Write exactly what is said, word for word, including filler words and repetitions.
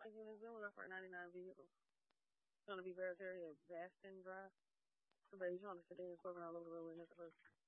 Again, it's been with our ninety-nine vehicles. It's going to be very, very vast and dry. Somebody's trying to sit there and swerving all over the road in this place.